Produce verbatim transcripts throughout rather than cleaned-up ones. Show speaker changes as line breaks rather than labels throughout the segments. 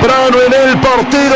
temprano en el partido.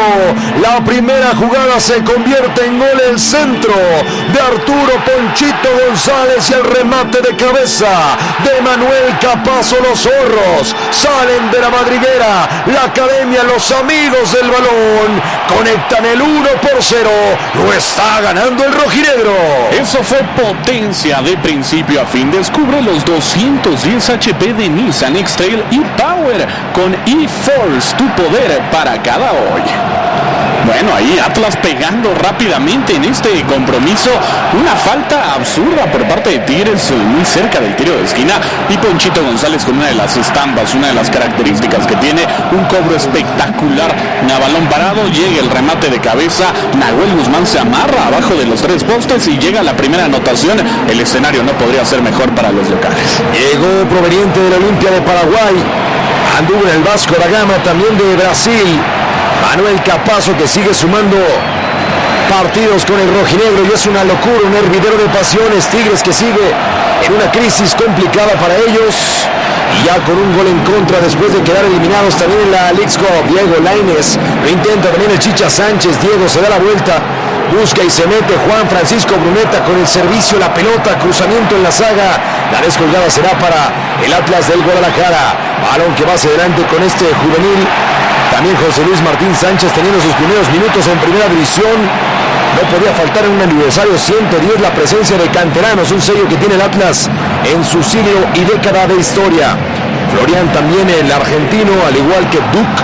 La primera jugada se convierte en gol, el centro de Arturo Ponchito González y el remate de cabeza de Manuel Capazo. Los zorros salen de la madriguera, la academia, los amigos del balón conectan el uno por cero. Lo está ganando el rojinegro.
Eso fue potencia de principio a fin. Descubre los doscientos diez H P de Nissan X-Trail e-Power con e-Force, tu poder para cada hoy. Bueno, ahí Atlas pegando rápidamente en este compromiso. Una falta absurda por parte de Tigres, muy cerca del tiro de esquina. Y Ponchito González con una de las estampas, una de las características que tiene, un cobro espectacular. A balón parado, llega el remate de cabeza. Nahuel Guzmán se amarra abajo de los tres postes y llega la primera anotación. El escenario no podría ser mejor para los locales.
Llegó proveniente de la Olimpia de Paraguay. Anduvo en el Vasco da Gama, también de Brasil. Manuel Capazo, que sigue sumando partidos con el rojinegro, y es una locura, un hervidero de pasiones. Tigres que sigue en una crisis complicada para ellos, y ya con un gol en contra después de quedar eliminados también en la Leagues Cup. Diego Lainez lo intenta, también el Chicha Sánchez. Diego se da la vuelta, busca y se mete. Juan Francisco Bruneta con el servicio, la pelota, cruzamiento en la saga. La descolgada será para el Atlas del Guadalajara. Balón que va hacia adelante con este juvenil. También José Luis Martín Sánchez teniendo sus primeros minutos en primera división. No podía faltar en un aniversario ciento diez la presencia de canteranos, un sello que tiene el Atlas en su siglo y década de historia. Florian también, el argentino, al igual que Duke.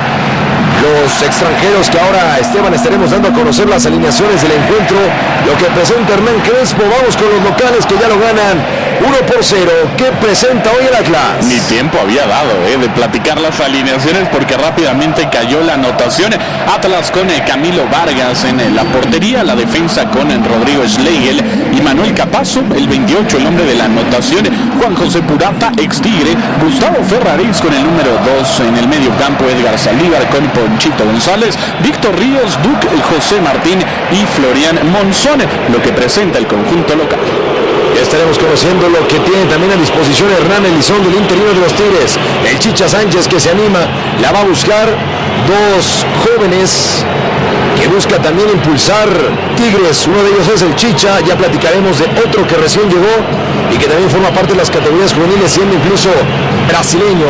Los extranjeros que ahora, Esteban, estaremos dando a conocer las alineaciones del encuentro. Lo que presenta Hernán Crespo. Vamos con los locales que ya lo ganan uno por cero. ¿Qué presenta hoy el Atlas?
Ni tiempo había dado eh, de platicar las alineaciones, porque rápidamente cayó la anotación. Atlas con eh, Camilo Vargas en eh, la portería, la defensa con eh, Rodrigo Schlegel y Manuel Capazo, el veintiocho, el hombre de la anotación. Juan José Purata, ex Tigre. Gustavo Ferraris con el número dos en el medio campo. Edgar Saldívar con Ponchito González, Víctor Ríos, Duque, José Martín y Florian Monzón, lo que presenta el conjunto local.
Ya estaremos conociendo lo que tiene también a disposición Hernán Elizondo, del interior de los Tigres. El Chicha Sánchez, que se anima, la va a buscar. Dos jóvenes que busca también impulsar Tigres. Uno de ellos es el Chicha. Ya platicaremos de otro que recién llegó y que también forma parte de las categorías juveniles, siendo incluso brasileño.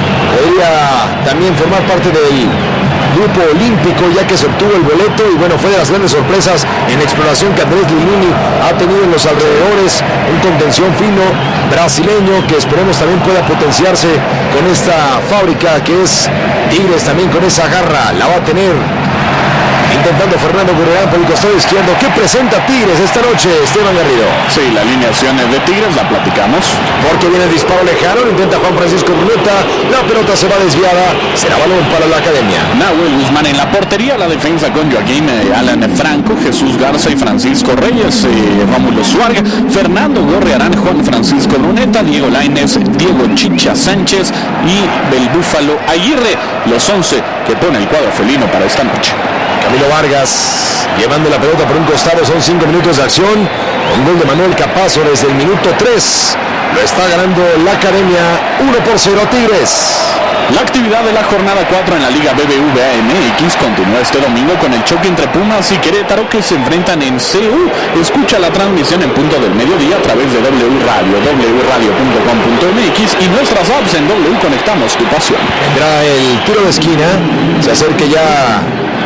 Podría también formar parte del grupo olímpico, ya que se obtuvo el boleto. Y bueno, fue de las grandes sorpresas en la exploración que Andrés Lilini ha tenido en los alrededores. Un contención fino brasileño que esperemos también pueda potenciarse con esta fábrica que es Tigres. También con esa garra la va a tener intentando Fernando Gurrián por el costado izquierdo. ¿Qué presenta Tigres esta noche, Esteban Garrido?
Sí, la alineación de Tigres la platicamos.
Porque viene el disparo lejano, intenta Juan Francisco Bruneta, la pelota se va desviada, será balón para la academia.
Nahuel Guzmán en la portería, la defensa con Joaquín eh, Alan Franco, Jesús Garza y Francisco Reyes, eh, Rómulo Suárez, Fernando Gorriarán, Juan Francisco Bruneta, Diego Lainez, Diego Chicha Sánchez y el Búfalo Aguirre, los once que pone el cuadro felino para esta noche.
Camilo Vargas llevando la pelota por un costado, son cinco minutos de acción. Un gol de Manuel Capazo desde el minuto tres. Lo está ganando la academia uno por cero Tigres.
La actividad de la jornada cuatro en la Liga B B V A M X continúa este domingo con el choque entre Pumas y Querétaro, que se enfrentan en C U. Escucha la transmisión en punto del mediodía a través de W Radio, w radio punto com punto m x y nuestras apps en W. Conectamos tu pasión.
Vendrá el tiro de esquina, se acerca ya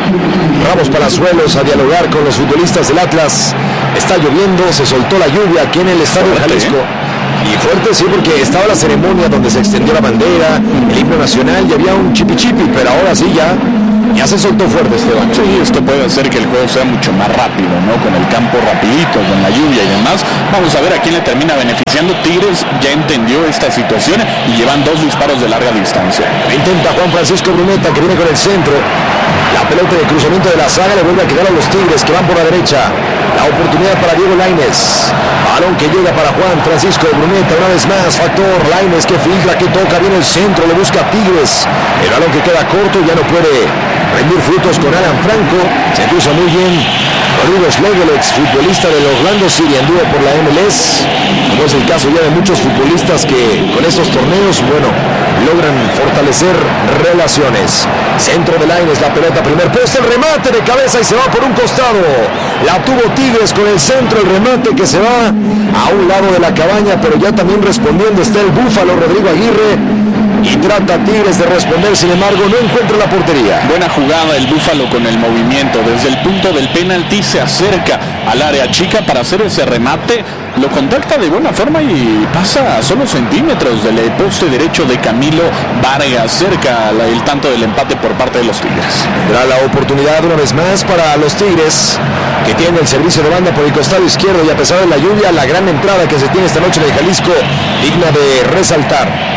Ramos Palazuelos a dialogar con los futbolistas del Atlas. Está lloviendo, se soltó la lluvia aquí en el Estadio de Jalisco. Y fuerte, sí, porque estaba la ceremonia donde se extendió la bandera, el himno nacional, y había un chipi chipi, pero ahora sí ya, ya se soltó fuerte, Esteban.
Sí, esto puede hacer que el juego sea mucho más rápido, ¿no? Con el campo rapidito, con la lluvia y demás. Vamos a ver a quién le termina beneficiando. Tigres ya entendió esta situación y llevan dos disparos de larga distancia.
Intenta Juan Francisco Bruneta, que viene con el centro. La pelota de cruzamiento de la saga le vuelve a quedar a los Tigres, que van por la derecha. La oportunidad para Diego Lainez. Balón que llega para Juan Francisco Bruneta. Una vez más, factor Lainez que filtra, que toca bien el centro, le busca a Tigres. El balón que queda corto, ya no puede rendir frutos con Alan Franco. Se cruza muy bien Rodrigo Schlegel, ex futbolista del Orlando City, anduvo por la M L S, como es el caso ya de muchos futbolistas que con estos torneos, bueno, logran fortalecer relaciones. Centro de Lainez, la pelota, primer poste, el remate de cabeza y se va por un costado. La tuvo Tigres con el centro, el remate que se va a un lado de la cabaña, pero ya también respondiendo está el Búfalo Rodrigo Aguirre. Y trata Tigres de responder, sin embargo no encuentra la portería.
Buena jugada el Búfalo con el movimiento. Desde el punto del penalti se acerca al área chica para hacer ese remate. Lo contacta de buena forma y pasa a solo centímetros del poste derecho de Camilo Vargas. Cerca el tanto del empate por parte de los Tigres.
Tendrá la oportunidad una vez más para los Tigres, que tiene el servicio de banda por el costado izquierdo, y a pesar de la lluvia, la gran entrada que se tiene esta noche de Jalisco, digna de resaltar.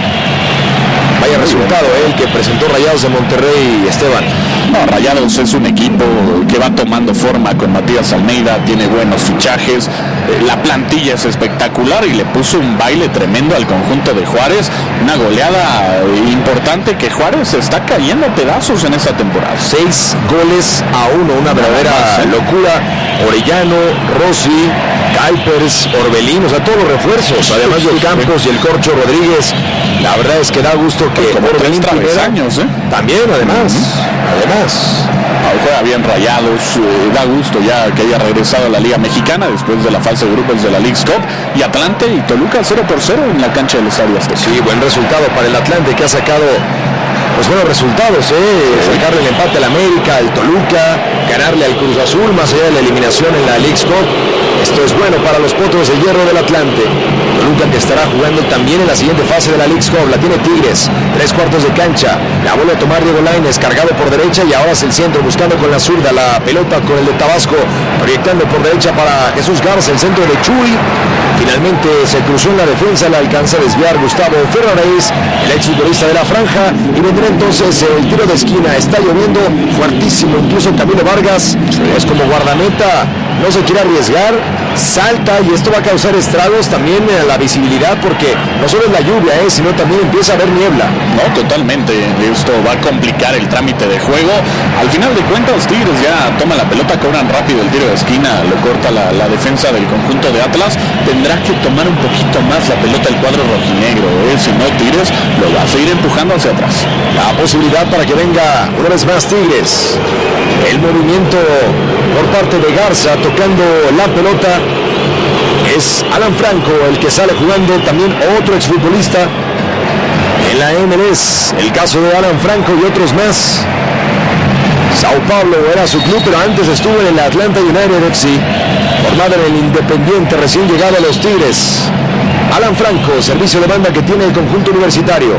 Vaya resultado eh, el que presentó Rayados de Monterrey, Esteban.
No, Rayados es un equipo que va tomando forma con Matías Almeida, tiene buenos fichajes, eh, la plantilla es espectacular y le puso un baile tremendo al conjunto de Juárez, una goleada importante que Juárez está cayendo a pedazos en esta temporada.
Seis goles a uno, una verdadera más, ¿eh? locura. Orellano, Rossi, Calpers, Orbelín, o sea, todos los refuerzos, además de Campos y el Corcho Rodríguez. La verdad es que da gusto que
como
Orbelín
años, ¿eh?
También, además, uh-huh. además.
Juega bien Rayados, eh, da gusto ya que haya regresado a la Liga Mexicana después de la fase de grupos de la Leagues Cup. Y Atlante y Toluca cero por cero en la cancha del Estadio Azteca.
Sí, buen resultado para el Atlante, que ha sacado pues buenos resultados, ¿eh? Sacarle el empate al América, al Toluca, ganarle al Cruz Azul, más allá de la eliminación en la Leagues Cup. Esto es bueno para los potros de hierro del Atlante. Toluca, que estará jugando también en la siguiente fase de la Leagues Cup, la tiene Tigres, tres cuartos de cancha, la vuelve a tomar Diego Lainez, cargado por derecha, y ahora es el centro, buscando con la zurda, la pelota con el de Tabasco, proyectando por derecha para Jesús Garza, el centro de Chuy. Finalmente se cruzó en la defensa, la alcanza a desviar Gustavo Ferraréis, el exfutbolista de la franja, y vendrá entonces el tiro de esquina. Está lloviendo fuertísimo, incluso Camilo Vargas, es como guardameta, no se quiere arriesgar, salta, y esto va a causar estragos también a la visibilidad, porque no solo es la lluvia, eh, sino también empieza a haber niebla.
No, totalmente, esto va a complicar el trámite de juego. Al final de cuentas, Tigres ya toma la pelota, cobran rápido el tiro de esquina, lo corta la, la defensa del conjunto de Atlas. Tendrá que tomar un poquito más la pelota el cuadro rojinegro, eh, si no Tigres lo va a seguir empujando hacia atrás.
La posibilidad para que venga una vez más Tigres. El movimiento por parte de Garza tocando la pelota. Es Alan Franco el que sale jugando, también otro exfutbolista en la M L S. El caso de Alan Franco y otros más. Sao Paulo era su club, pero antes estuvo en el Atlanta United F C, formado en el Independiente, recién llegado a los Tigres. Alan Franco, servicio de banda que tiene el conjunto universitario.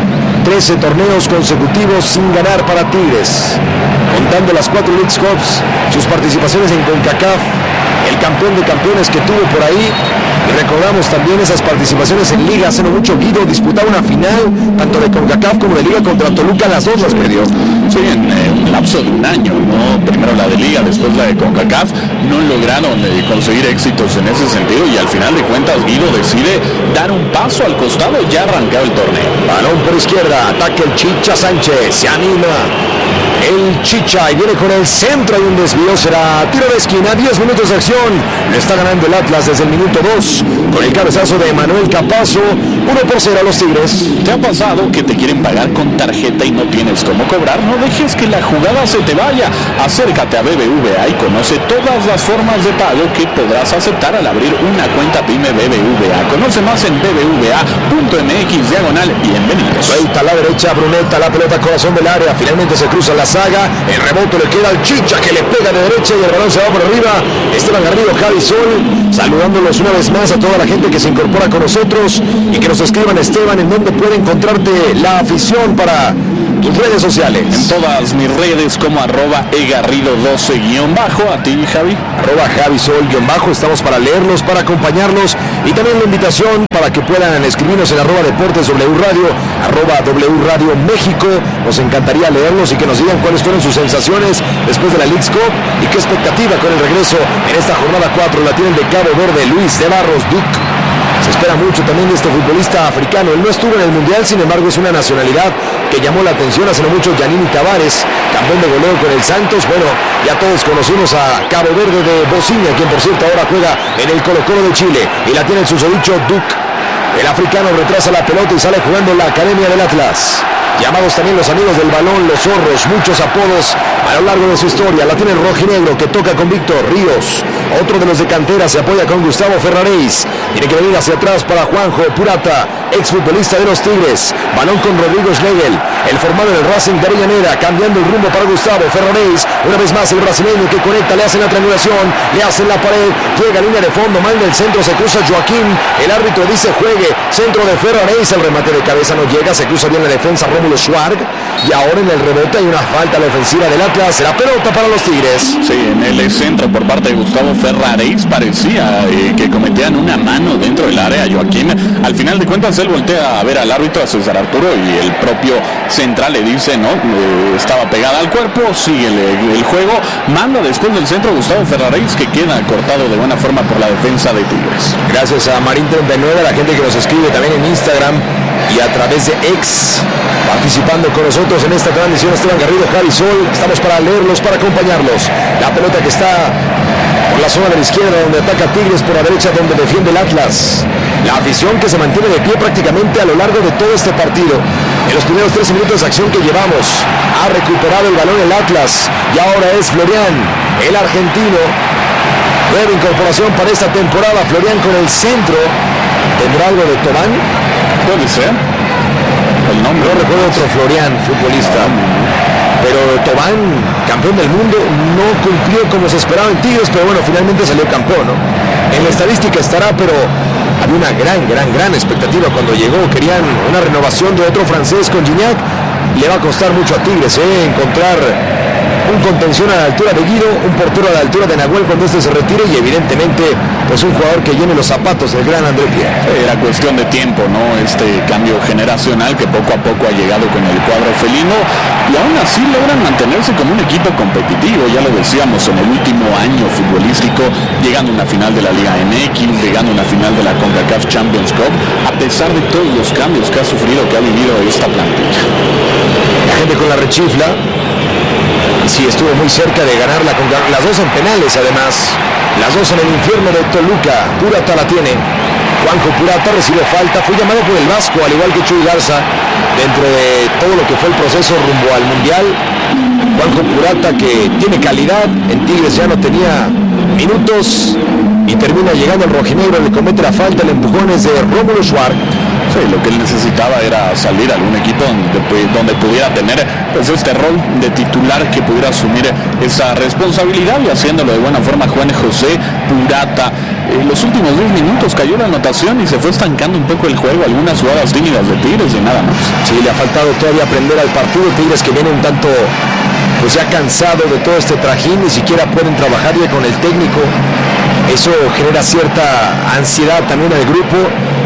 trece torneos consecutivos sin ganar para Tigres, contando las cuatro Leagues Cups, sus participaciones en CONCACAF, el campeón de campeones que tuvo por ahí. Y recordamos también esas participaciones en Liga. Hace no mucho Guido disputaba una final, tanto de CONCACAF como de Liga, contra Toluca, las dos las perdió.
Sí, en eh, un lapso de un año, ¿no? Primero la de Liga, después la de CONCACAF. No lograron eh, conseguir éxitos en ese sentido, y al final de cuentas Guido decide dar un paso al costado, ya arrancado el torneo.
Balón por izquierda, ataque el Chicha Sánchez, se anima el Chicha y viene con el centro, y un desvío, será tiro de esquina. Diez minutos de acción, lo está ganando el Atlas desde el minuto dos con el cabezazo de Manuel Capazo. Uno por cero a los Tigres.
¿Te ha pasado que te quieren pagar con tarjeta y no tienes cómo cobrar? No dejes que la jugada se te vaya. Acércate a B B V A y conoce todas las formas de pago que podrás aceptar al abrir una cuenta PYME B B V A. Conoce más en b b v a punto m x diagonal bienvenidos.
Suelta a la derecha Bruneta, la pelota corazón del área, finalmente se cruza la saga, el rebote le queda al Chicha, que le pega de derecha y el balón se va por arriba. Esteban Garrido, Javi Sol, saludándolos una vez más a toda la gente que se incorpora con nosotros, y que nos escriban, Esteban, en dónde puede encontrarte la afición para tus redes sociales.
En todas mis redes como arroba egarrido doce guión bajo. A ti, Javi.
Arroba Javi Sol guión bajo. Estamos para leerlos, para acompañarlos, y también la invitación para que puedan escribirnos en arroba Deportes W Radio, arroba W Radio México. Nos encantaría leerlos y que nos digan cuáles fueron sus sensaciones después de la Leagues Cup y qué expectativa con el regreso en esta jornada cuatro. La tienen de Cabo Verde, Luis de Barros Duque. Se espera mucho también de este futbolista africano. Él no estuvo en el Mundial, sin embargo es una nacionalidad que llamó la atención hace no mucho. Yanini Tavares, campeón de goleo con el Santos. Bueno, ya todos conocimos a Cabo Verde de Bociña, quien por cierto ahora juega en el Colo Colo de Chile, y la tiene el susodicho Duque. El africano retrasa la pelota y sale jugando en la academia del Atlas. Llamados también los amigos del balón, los zorros, muchos apodos a lo largo de su historia. La tiene el rojinegro que toca con Víctor Ríos. Otro de los de cantera se apoya con Gustavo Ferraréis. Tiene que venir hacia atrás para Juanjo Purata, exfutbolista de los Tigres. Balón con Rodrigo Schlegel, el formado en el Racing de Avellaneda, cambiando el rumbo para Gustavo Ferraréis. Una vez más el brasileño que conecta, le hacen la triangulación, le hacen la pared, llega a línea de fondo, manda el centro, se cruza Joaquín. El árbitro dice juegue, centro de Ferraréis, el remate de cabeza no llega, se cruza bien la defensa Rómulo Schwarg, y ahora en el rebote hay una falta a la ofensiva del Atlas. Será pelota para los Tigres.
Sí, en el centro por parte de Gustavo Ferraréis parecía eh, que cometían una mano dentro del área. Joaquín, al final de cuentas, él voltea a ver al árbitro, a César Arturo, y el propio central le dice, no, eh, estaba pegada al cuerpo, sigue el, el juego, manda después del centro Gustavo Ferraréis, que queda cortado de buena forma por la defensa de Tigres.
Gracias a Marín treinta y nueve, a la gente que nos escribe también en Instagram y a través de X, participando con nosotros en esta transmisión. Esteban Garrido, Javi Sol, estamos para leerlos, para acompañarlos. La pelota que está por la zona de la izquierda, donde ataca Tigres, por la derecha, donde defiende el Atlas. La afición que se mantiene de pie prácticamente a lo largo de todo este partido. En los primeros trece minutos de acción que llevamos, ha recuperado el balón el Atlas, y ahora es Florian, el argentino. Nueva incorporación para esta temporada, Florian con el centro. ¿Tendrá algo de Tobán?
Puede ser. El nombre.
No recuerdo otro Florian, futbolista. Pero Tobán, campeón del mundo, no cumplió como se esperaba en Tigres, pero bueno, finalmente salió campeón, ¿no? En la estadística estará, pero había una gran, gran, gran expectativa cuando llegó. Querían una renovación de otro francés con Gignac. Le va a costar mucho a Tigres, ¿eh? Encontrar un contención a la altura de Guido, un portero a la altura de Nahuel cuando este se retire, y evidentemente pues un jugador que llene los zapatos del gran André Pierre.
Era cuestión de tiempo, ¿no? Este cambio generacional que poco a poco ha llegado con el cuadro felino, y aún así logran mantenerse como un equipo competitivo. Ya lo decíamos, en el último año futbolístico, llegando a una final de la Liga M X, llegando a una final de la CONCACAF Champions Cup, a pesar de todos los cambios que ha sufrido, que ha vivido esta plantilla.
La gente con la rechifla. Sí, estuvo muy cerca de ganarla, con las dos en penales además, las dos en el infierno de Toluca. Purata la tiene, Juanjo Purata recibió falta, fue llamado por el Vasco, al igual que Chuy Garza, dentro de todo lo que fue el proceso rumbo al Mundial. Juanjo Purata, que tiene calidad, en Tigres ya no tenía minutos, y termina llegando al rojinegro, le comete la falta, el empujón es de Rómulo Schwarg.
Sí, lo que él necesitaba era salir a algún equipo donde, donde pudiera tener pues, este rol de titular, que pudiera asumir esa responsabilidad, y haciéndolo de buena forma Juan José Purata. En los últimos diez minutos cayó la anotación y se fue estancando un poco el juego, algunas jugadas tímidas de Tigres y nada más.
Sí, le ha faltado todavía aprender al partido. Tigres que viene un tanto pues ya cansado de todo este trajín, ni siquiera pueden trabajar ya con el técnico. Eso genera cierta ansiedad también al grupo,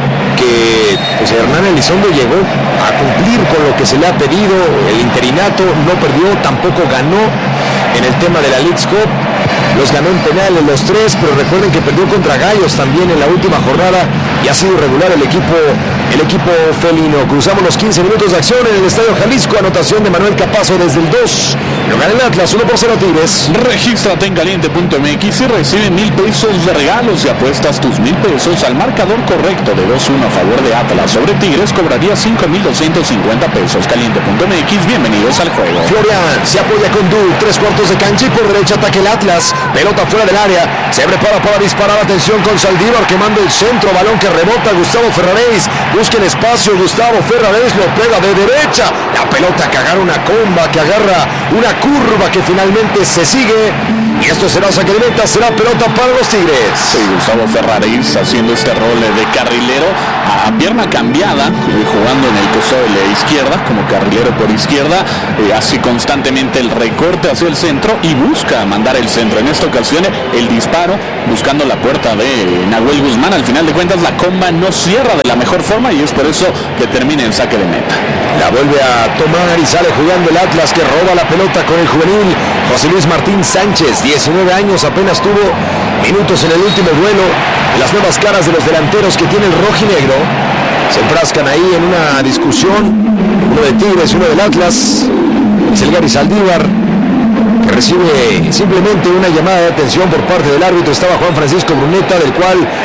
que pues Hernán Elizondo llegó a cumplir con lo que se le ha pedido, el interinato, no perdió, tampoco ganó en el tema de la Leagues Cup. Los ganó en penales los tres, pero recuerden que perdió contra Gallos también en la última jornada, y ha sido irregular el equipo el equipo felino. Cruzamos los quince minutos de acción en el Estadio Jalisco, anotación de Manuel Capazo desde el dos. Lo gana el Atlas, uno por cero Tigres.
Regístrate en caliente punto m x y recibe mil pesos de regalos, y apuestas tus mil pesos al marcador correcto de dos uno a favor de Atlas sobre Tigres, cobraría cinco mil doscientos cincuenta pesos. caliente punto m x, bienvenidos al juego.
Florian se apoya con Du, tres cuartos de cancha, y por derecha ataque el Atlas. Pelota fuera del área, se prepara para disparar, atención con Saldívar que manda el centro, balón que rebota Gustavo Ferraréis, busca el espacio, Gustavo Ferraréis lo pega de derecha, la pelota que agarra una comba, que agarra una curva que finalmente se sigue, y esto será saque de meta, será pelota para los Tigres.
Sí, Gustavo Ferraréis haciendo este rol de carrilero a pierna cambiada, jugando en el costado de la izquierda como carrilero por izquierda, eh, hace constantemente el recorte hacia el centro y busca mandar el centro. En esta ocasión el disparo buscando la puerta de Nahuel Guzmán. Al final de cuentas la comba no cierra de la mejor forma, y es por eso que termina en saque de meta.
La vuelve a tomar y sale jugando el Atlas, que roba la pelota con el juvenil José Luis Martín Sánchez, diecinueve años, apenas tuvo minutos en el último duelo. Las nuevas caras de los delanteros que tiene el rojinegro se enfrascan ahí en una discusión, uno de Tigres, uno del Atlas. Es el Gary Saldívar, que recibe simplemente una llamada de atención por parte del árbitro. Estaba Juan Francisco Bruneta, del cual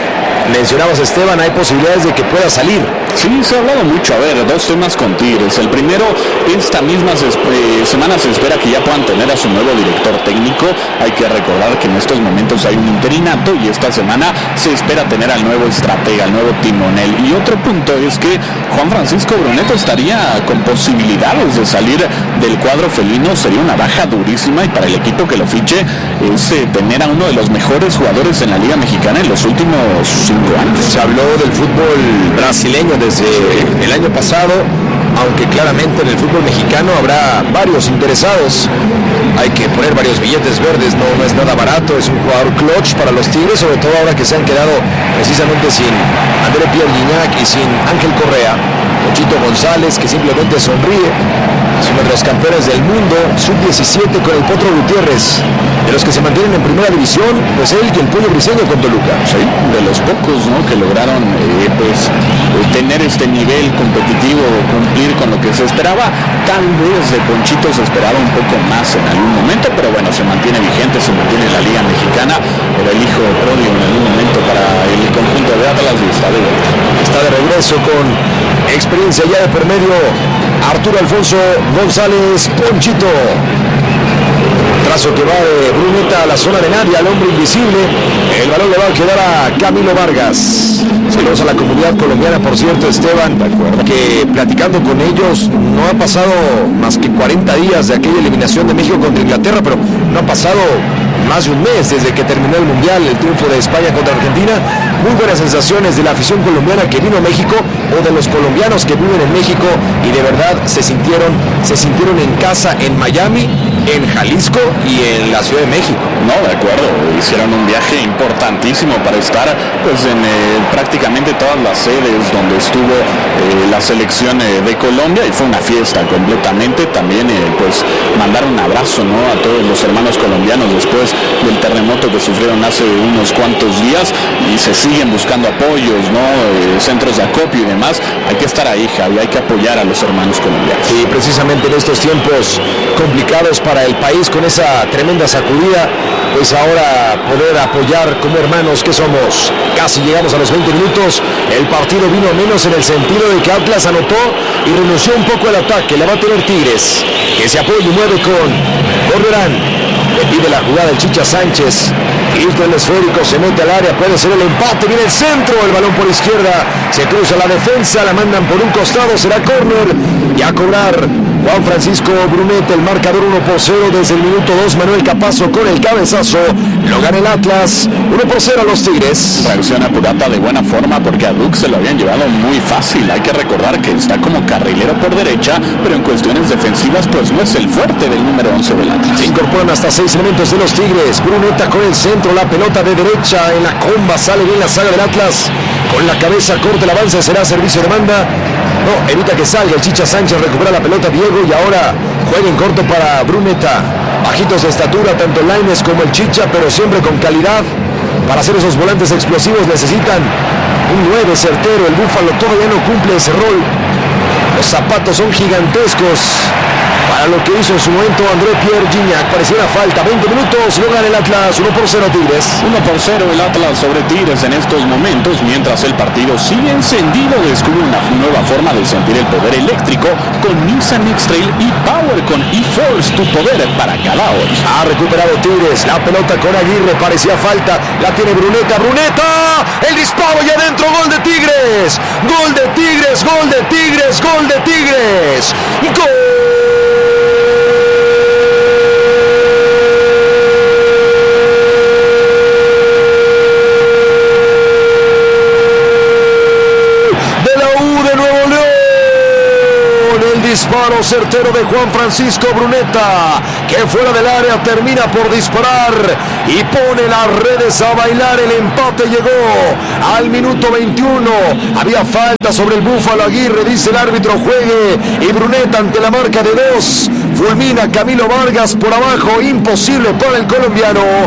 mencionabas, Esteban, hay posibilidades de que pueda salir.
Sí, se ha hablado mucho. A ver, dos temas con Tigres. El primero, esta misma eh, semana se espera que ya puedan tener a su nuevo director técnico. Hay que recordar que en estos momentos hay un interinato y esta semana se espera tener al nuevo estratega, al nuevo timonel. Y otro punto es que Juan Francisco Brunetto estaría con posibilidades de salir del cuadro felino. Sería una baja durísima y para el equipo que lo fiche es eh, tener a uno de los mejores jugadores en la Liga Mexicana en los últimos cinco años.
Se habló del fútbol brasileño desde el año pasado, aunque claramente en el fútbol mexicano habrá varios interesados. Hay que poner varios billetes verdes, no, no es nada barato, es un jugador clutch para los Tigres, sobre todo ahora que se han quedado precisamente sin André Pierre Gignac y sin Ángel Correa. Ponchito González, que simplemente sonríe, es uno de los campeones del mundo, sub diecisiete con el Potro Gutiérrez, de los que se mantienen en primera división, pues él y el Pollo Briseño con Toluca.
Sí, de los pocos, ¿no?, que lograron eh, pues eh, tener este nivel competitivo, cumplir con lo que se esperaba. Tal vez de Ponchito se esperaba un poco más en algún momento, pero bueno, se mantiene vigente, se mantiene en la Liga Mexicana, era el hijo pródigo en algún momento para el conjunto de Atlas y está de vuelta.
Está de regreso con experiencia ya de por medio Arturo Alfonso González Ponchito. Trazo que va de Bruneta a la zona de nadie, al hombre invisible. El balón le va a quedar a Camilo Vargas. Saludos a la comunidad colombiana, por cierto, Esteban, que platicando con ellos no ha pasado más que cuarenta días de aquella eliminación de México contra Inglaterra, pero no ha pasado más de un mes desde que terminó el Mundial, el triunfo de España contra Argentina. Muy buenas sensaciones de la afición colombiana que vino a México o de los colombianos que viven en México y de verdad se sintieron, se sintieron en casa en Miami, en Jalisco y en la Ciudad de México.
No, de acuerdo, hicieron un viaje importantísimo para estar pues en eh, prácticamente todas las sedes donde estuvo eh, la selección eh, de Colombia y fue una fiesta completamente. También eh, pues mandar un abrazo, ¿no?, a todos los hermanos colombianos después del terremoto que sufrieron hace unos cuantos días y se siguen buscando apoyos, ¿no?, eh, centros de acopio y demás. Hay que estar ahí, Javi, hay que apoyar a los hermanos colombianos.
Sí, precisamente en estos tiempos complicados para el país, con esa tremenda sacudida, pues ahora poder apoyar como hermanos que somos. Casi llegamos a los veinte minutos, el partido vino a menos en el sentido de que Atlas anotó y renunció un poco al ataque. La va a tener Tigres, que se apoya y mueve con Corberán. Le pide la jugada el Chicha Sánchez, filtra el esférico, se mete al área, puede ser el empate, viene el centro, el balón por izquierda, se cruza la defensa, la mandan por un costado, será córner y a cobrar Juan Francisco Brunetto. El marcador uno por cero desde el minuto dos, Manuel Capazo con el cabezazo, lo gana el Atlas, uno por cero a los Tigres.
Reacciona Purata de buena forma porque a Dux se lo habían llevado muy fácil. Hay que recordar que está como carrilero por derecha, pero en cuestiones defensivas pues no es el fuerte del número once del Atlas.
Se incorporan hasta seis elementos de los Tigres. Brunetto con el centro, la pelota de derecha en la comba, sale bien la saga del Atlas, con la cabeza corta el avance, será servicio de banda. No, evita que salga el Chicha Sánchez, recupera la pelota Diego y ahora juega en corto para Brunetto. Bajitos de estatura, tanto Lainez como el Chicha, pero siempre con calidad. Para hacer esos volantes explosivos necesitan un nueve certero. El Búfalo todavía no cumple ese rol. Los zapatos son gigantescos para lo que hizo en su momento André Pierre Gignac. Parecía una falta. veinte minutos, lo gana el Atlas, uno por cero Tigres.
uno por cero el Atlas sobre Tigres en estos momentos, mientras el partido sigue encendido. Descubre una nueva forma de sentir el poder eléctrico con Nissan X-Trail y Power con eForce, tu poder para cada hoy.
Ha recuperado Tigres, la pelota con Aguirre, parecía falta, la tiene Brunetto, Brunetto, el disparo y adentro, gol de Tigres, gol de Tigres, gol de Tigres, gol de Tigres, gol. Disparo certero de Juan Francisco Brunetto, que fuera del área termina por disparar y pone las redes a bailar. El empate llegó al minuto veintiuno. Había falta sobre el Búfalo. Aguirre, dice el árbitro, juegue, y Brunetto ante la marca de dos fulmina Camilo Vargas por abajo. Imposible para el colombiano.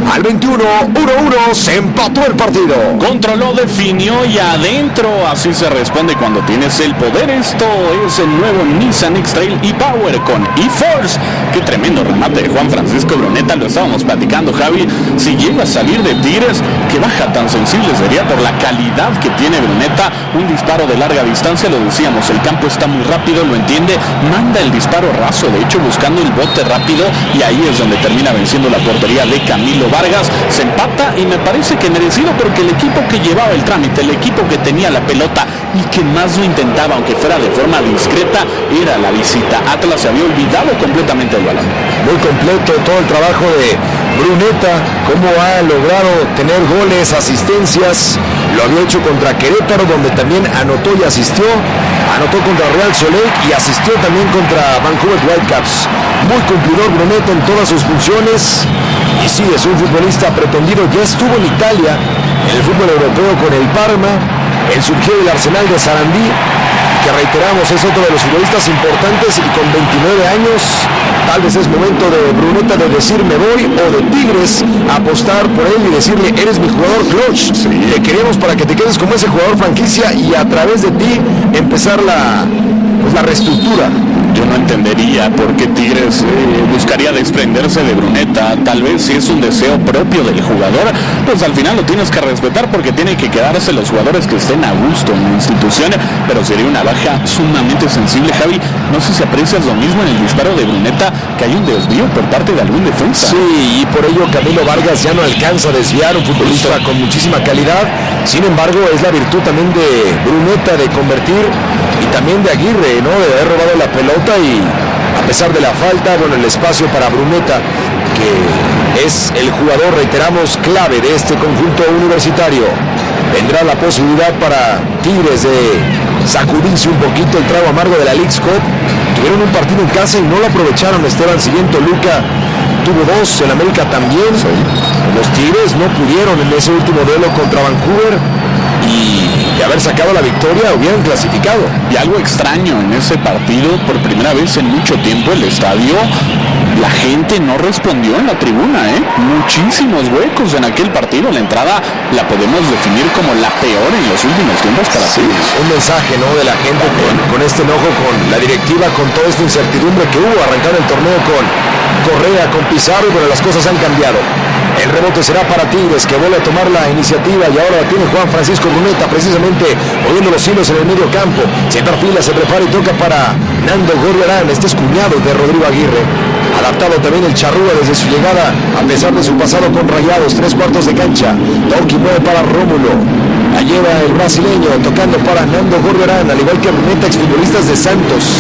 Al veintiuno, uno uno, se empató el partido.
Controló, definió y adentro. Así se responde cuando tienes el poder. Esto es el nuevo Nissan X-Trail e-Power con e-Force. Qué tremendo remate de Juan Francisco Bruneta. Lo estábamos platicando, Javi. Si llega a salir de Tigres, qué baja tan sensible sería por la calidad que tiene Bruneta. Un disparo de larga distancia, lo decíamos, el campo está muy rápido, lo entiende, manda el disparo raso, de hecho buscando el bote rápido, y ahí es donde termina venciendo la portería de Camilo Vargas. Se empata y me parece que merecido, porque el equipo que llevaba el trámite, el equipo que tenía la pelota y que más lo intentaba, aunque fuera de forma discreta, era la visita. Atlas se había olvidado completamente del balón.
Muy completo todo el trabajo de Bruneta, cómo ha logrado tener goles, asistencias. Lo había hecho contra Querétaro, donde también anotó y asistió. Anotó contra Real Soleil y asistió también contra Vancouver Whitecaps. Muy cumplidor Bruneta en todas sus funciones. Y sí, es un futbolista pretendido. Ya estuvo en Italia, en el fútbol europeo con el Parma. Él surgió del Arsenal de Sarandí, que reiteramos es otro de los futbolistas importantes, y con veintinueve años tal vez es momento de Bruneta de decir me voy, o de Tigres apostar por él y decirle eres mi jugador clutch, sí. Te queremos para que te quedes como ese jugador franquicia y a través de ti empezar la, pues, la reestructura.
Yo no entendería por qué Tigres eh, buscaría desprenderse de Bruneta. Tal vez si es un deseo propio del jugador, pues al final lo tienes que respetar, porque tienen que quedarse los jugadores que estén a gusto en la institución, pero sería una baja sumamente sensible, Javi. No sé si aprecias lo mismo en el disparo de Bruneta, que hay un desvío por parte de algún defensa.
Sí, y por ello Camilo Vargas ya no alcanza a desviar, un futbolista con muchísima calidad. Sin embargo, es la virtud también de Bruneta de convertir, y también de Aguirre, ¿no? De haber robado la pelota. Y a pesar de la falta, bueno, el espacio para Bruneta, que es el jugador, reiteramos, clave de este conjunto universitario. Vendrá la posibilidad para Tigres de sacudirse un poquito el trago amargo de la Leagues Cup. Tuvieron un partido en casa y no lo aprovecharon. Esteban, si bien Toluca tuvo dos, el América también. Sí. Los Tigres no pudieron en ese último duelo contra Vancouver, y de haber sacado la victoria hubieran clasificado.
Y algo extraño en ese partido, por primera vez en mucho tiempo el estadio, la gente no respondió en la tribuna, ¿eh? Muchísimos huecos en aquel partido. La entrada la podemos definir como la peor en los últimos tiempos para sí.
Un mensaje, ¿no? De la gente con, con este enojo, con la directiva, con toda esta incertidumbre que hubo arrancar el torneo con Correa, con Pizarro, pero las cosas han cambiado. El rebote será para Tigres, que vuelve a tomar la iniciativa, y ahora la tiene Juan Francisco Bruneta, precisamente moviendo los hilos en el medio campo. Se perfila, se prepara y toca para Nando Gorriarán. Este es cuñado de Rodrigo Aguirre. Adaptado también el Charrúa desde su llegada, a pesar de su pasado con Rayados. Tres cuartos de cancha. Toki mueve para Rómulo. La lleva el brasileño, tocando para Nando Gorriarán, al igual que Bruneta, exfutbolistas de Santos.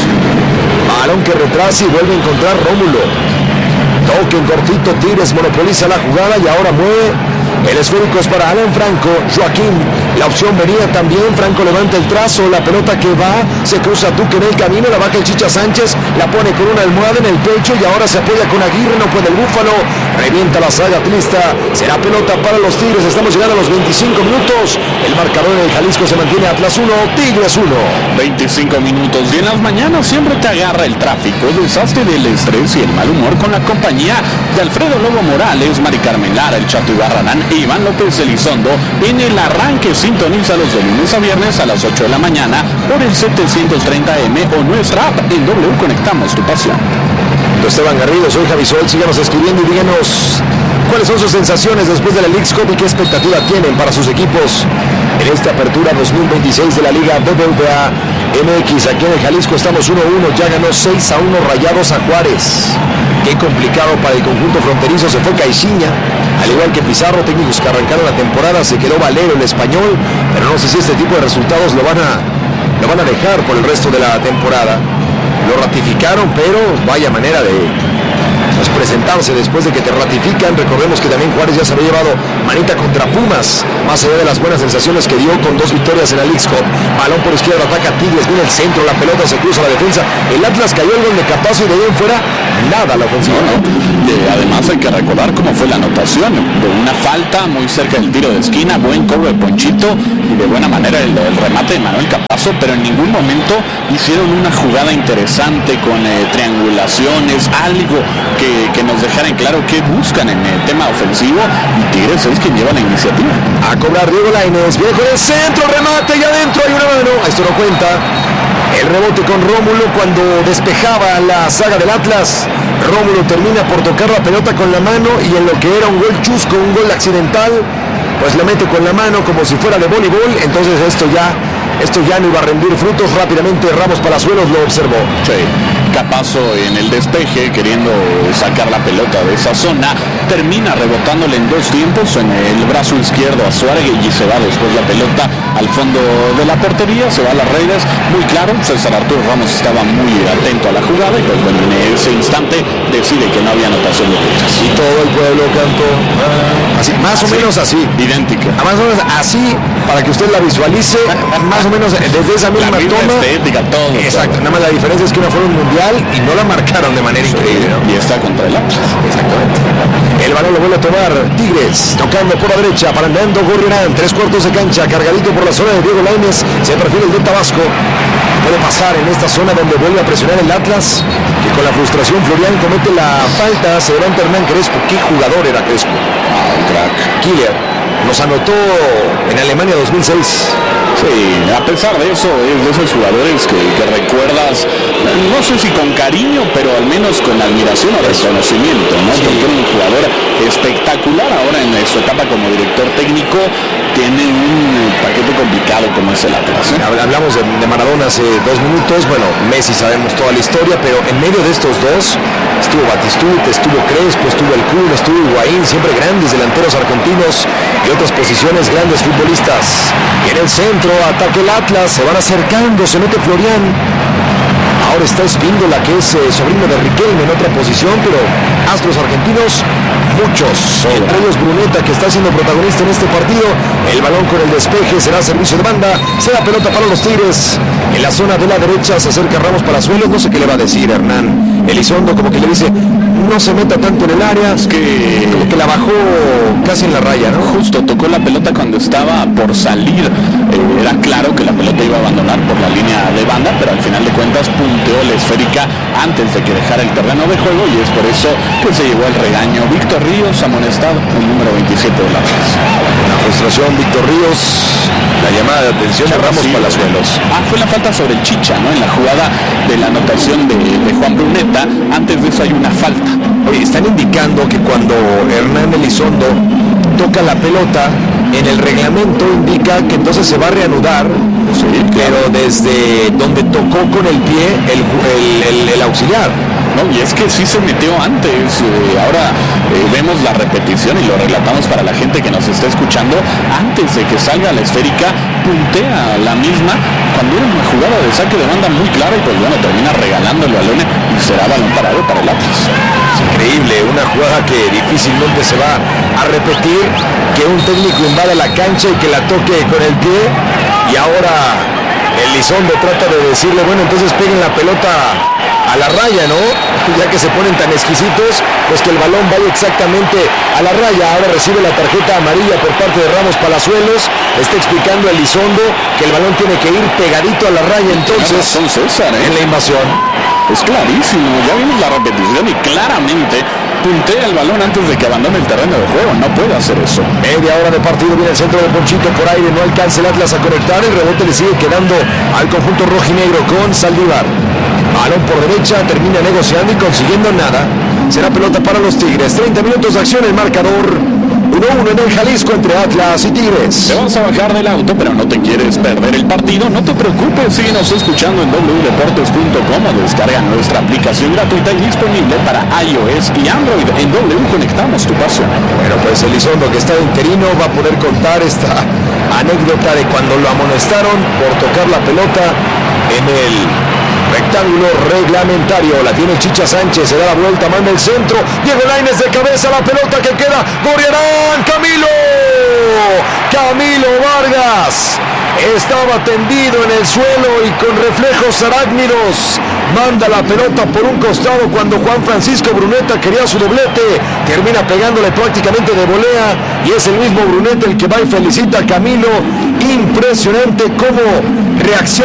Balón que retrasa y vuelve a encontrar Rómulo. Toque en cortito, Tigres monopoliza la jugada y ahora mueve. El esférico es para Alan Franco. Joaquín, la opción venía también. Franco levanta el trazo, la pelota que va, se cruza Duque en el camino, la baja el Chicha Sánchez, la pone con una almohada en el pecho y ahora se apoya con Aguirre, no puede el Búfalo, revienta la saga atlista. Será pelota para los Tigres. Estamos llegando a los veinticinco minutos. El marcador en el Jalisco se mantiene: Atlas uno, Tigres uno.
veinticinco minutos, y en las mañanas siempre te agarra el tráfico, desastre del estrés y el mal humor con la compañía de Alfredo Lobo Morales, Mari Carmen Lara, el Chato Ibarrarán e Iván López Elizondo. En el arranque sintonízalos de lunes a viernes a las ocho de la mañana por el setecientos treinta A M o nuestra app en W. Conectamos tu pasión.
Yo Esteban Garrido, soy Javi Sol. Síganos escribiendo y díganos cuáles son sus sensaciones después de la Leagues Cup y qué expectativa tienen para sus equipos en esta apertura dos mil veintiséis de la Liga B B V A M X. Aquí en el Jalisco estamos uno a uno, ya ganó seis a uno Rayados a Juárez. Qué complicado para el conjunto fronterizo, se fue Caixinha, al igual que Pizarro, técnicos que arrancaron la temporada. Se quedó Valero, el español, pero no sé si este tipo de resultados lo van a, lo van a dejar por el resto de la temporada. Lo ratificaron, pero vaya manera de pues, presentarse después de que te ratifican. Recordemos que también Juárez ya se había llevado manita contra Pumas, más allá de las buenas sensaciones que dio con dos victorias en la Leagues Cup. Balón por izquierda, ataca Tigres, viene el centro, la pelota se cruza la defensa. El Atlas cayó el gol de Capazo y de ahí en fuera nada la ofensiva.
No, no. Y además hay que recordar cómo fue la anotación de una falta muy cerca del tiro de esquina, buen cobro de Ponchito y de buena manera el, el remate de Manuel Capazo, pero en ningún momento hicieron una jugada interesante con eh, triangulaciones, algo que que, que nos dejaran claro qué buscan en el tema ofensivo, y Tigres es quien lleva la iniciativa.
A cobrar Diego Lainez, viene con el centro, remate y adentro hay una mano, esto no cuenta. El rebote con Rómulo cuando despejaba la saga del Atlas. Rómulo termina por tocar la pelota con la mano y en lo que era un gol chusco, un gol accidental, pues la mete con la mano como si fuera de voleibol. Entonces esto ya, esto ya no iba a rendir frutos. Rápidamente Ramos Palazuelos lo observó.
Sí. Capazo en el despeje, queriendo sacar la pelota de esa zona, termina rebotándole en dos tiempos en el brazo izquierdo a Suárez y se va después la pelota al fondo de la portería, se va a las redes, muy claro. César Arturo Ramos estaba muy atento a la jugada y pues bueno, en ese instante decide que no había anotación de Tigres.
Y todo el pueblo cantó así, más o menos así,
idéntica,
más o menos así, para que usted la visualice, más o menos desde esa misma,
la misma
toma,
estética, todo.
Exacto,
todo.
nada más la diferencia es que una fue un mundial y no la marcaron de manera increíble, ¿no?
Y está contra el Atlas.
Exactamente. El balón lo vuelve a tomar Tigres, tocando por la derecha para Nando Gorriarán, tres cuartos de cancha, cargadito por la zona de Diego Lainez, se perfila el de Tabasco. Puede pasar en esta zona donde vuelve a presionar el Atlas, que con la frustración Florian comete la falta, se levanta Hernán Crespo. ¿Qué jugador era Crespo?
Ah, un crack.
Killer. Nos anotó en Alemania dos mil seis.
Sí, a pesar de eso, es de esos jugadores que, que recuerdas, no sé si con cariño, pero al menos con admiración o reconocimiento, ¿no? Sí. Porque era un jugador espectacular. Ahora en su etapa como director técnico tiene un paquete complicado como es el Atlas, ¿eh?
Hablamos de, de Maradona hace dos minutos. Bueno, Messi sabemos toda la historia, pero en medio de estos dos estuvo Batistuta, estuvo Crespo, estuvo el Kun, estuvo Higuaín, siempre grandes delanteros argentinos y otras posiciones, grandes futbolistas. Y en el centro ataque el Atlas, se van acercando, se mete Florian. Ahora está Espíndola, que es eh, sobrino de Riquelme en otra posición, pero astros argentinos, muchos. Entre ellos Bruneta, que está siendo protagonista en este partido. El balón con el despeje será servicio de banda. Será pelota para los Tigres. En la zona de la derecha se acerca Ramos Palazuelos. No sé qué le va a decir Hernán Elizondo, como que le dice, no se meta tanto en el área. Es que, como que la bajó casi en la raya, ¿no?
Justo tocó la pelota cuando estaba por salir. Eh, era claro que la pelota iba a abandonar por la línea de banda, pero al final de cuentas punteó la esférica antes de que dejara el terreno de juego, y es por eso que se llevó el regaño. Víctor Ríos, amonestado, el número veintisiete de la Atlas.
La frustración, Víctor Ríos, la llamada de atención de Ramos sí, Palazuelos.
Ah, fue la falta sobre el Chicha, ¿no? En la jugada de la anotación de, de Juan Bruneta. Antes de eso hay una falta.
Oye, están indicando que cuando Hernán Elizondo toca la pelota, en el reglamento indica que entonces se va a reanudar, sí, pero desde donde tocó con el pie el, el, el, el auxiliar.
No, y es que sí se metió antes. Eh, ahora eh, vemos la repetición y lo relatamos para la gente que nos está escuchando. Antes de que salga la esférica, puntea la misma cuando era una jugada de saque de banda muy clara, y pues bueno, termina regalando el balón y será balón parado para el Atlas.
Es increíble, una jugada que difícilmente se va a repetir, que un técnico invada la cancha y que la toque con el pie, y ahora Elizondo trata de decirle, bueno, entonces peguen la pelota a la raya, ¿no? Ya que se ponen tan exquisitos, pues que el balón vaya exactamente a la raya. Ahora recibe la tarjeta amarilla por parte de Ramos Palazuelos. Está explicando a Elizondo que el balón tiene que ir pegadito a la raya, entonces,
son César, ¿eh?
en la invasión.
Es clarísimo, ya vimos la repetición y claramente puntea el balón antes de que abandone el terreno de juego. No puede hacer eso.
Media hora de partido, viene el centro de Ponchito por aire, no alcanza el Atlas a conectar, el rebote le sigue quedando al conjunto rojinegro con Saldívar. Balón por derecha, termina negociando y consiguiendo nada. Será pelota para los Tigres. treinta minutos de acción, el marcador uno uno en el Jalisco entre Atlas y Tigres.
Te vas a bajar del auto, pero no te quieres perder el partido. No te preocupes, síguenos escuchando en doble u deportes punto com o descarga nuestra aplicación gratuita y disponible para iOS y Android. En W conectamos tu pasión.
Bueno, pues Elizondo, que está de interino, va a poder contar esta anécdota de cuando lo amonestaron por tocar la pelota en el rectángulo reglamentario. La tiene Chicha Sánchez, se da la vuelta, manda el centro, Diego Lainez de cabeza, la pelota que queda, Gorriarán, Camilo Camilo Vargas estaba tendido en el suelo y con reflejos arácnidos manda la pelota por un costado cuando Juan Francisco Bruneta quería su doblete, termina pegándole prácticamente de volea, y es el mismo Bruneta el que va y felicita a Camilo. Impresionante cómo reacciona